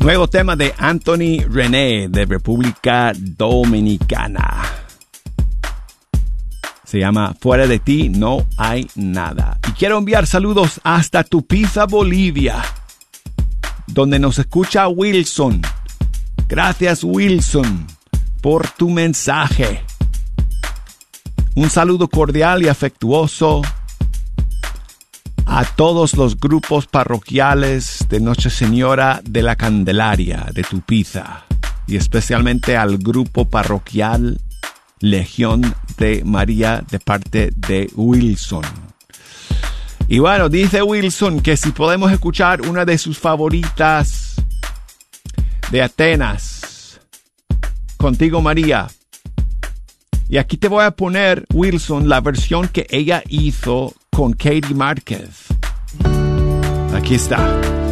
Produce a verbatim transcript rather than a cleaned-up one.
Nuevo tema de Anthony René de República Dominicana. Se llama Fuera de ti no hay nada. Y quiero enviar saludos hasta Tupiza, Bolivia, donde nos escucha Wilson. Gracias, Wilson, por tu mensaje. Un saludo cordial y afectuoso a todos los grupos parroquiales de Nuestra Señora de la Candelaria de Tupiza y especialmente al grupo parroquial Legión de María de parte de Wilson. Y bueno, dice Wilson que si podemos escuchar una de sus favoritas de Atenas, Contigo María. Y aquí te voy a poner, Wilson, la versión que ella hizo con Katie Márquez. Aquí está.